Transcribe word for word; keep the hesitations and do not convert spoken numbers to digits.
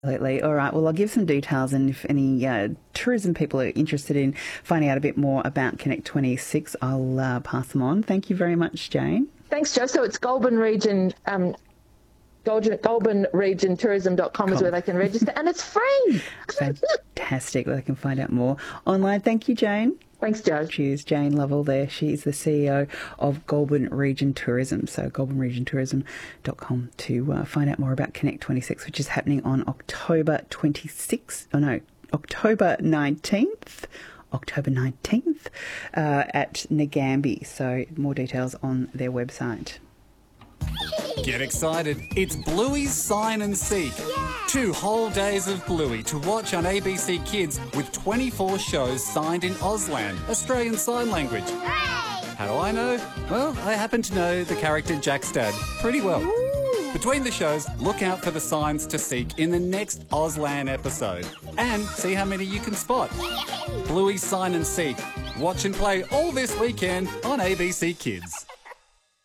Absolutely. All right. Well, I'll give some details, and if any uh, tourism people are interested in finding out a bit more about Connect twenty-six, I'll uh, pass them on. Thank you very much, Jane. Thanks, Jo. So it's Goulburn Region, um, Goulburn Region Tourism dot com is where they can register, and it's free. Fantastic. Well, they can find out more online. Thank you, Jane. Thanks, Jo. Cheers. Jane Lovell there. She's the C E O of Goulburn Region Tourism. So Goulburn Region Tourism dot com to uh, find out more about Connect twenty-six, which is happening on October twenty-sixth. Oh, no, October nineteenth. October nineteenth uh, at Nagambie. So more details on their website. Get excited. It's Bluey's Sign and Seek. Yeah. Two whole days of Bluey to watch on A B C Kids with twenty-four shows signed in Auslan, Australian Sign Language. Hooray! How do I know? Well, I happen to know the character Jack's dad pretty well. Ooh. Between the shows, look out for the signs to seek in the next Auslan episode and see how many you can spot. Bluey's Sign and Seek. Watch and play all this weekend on A B C Kids.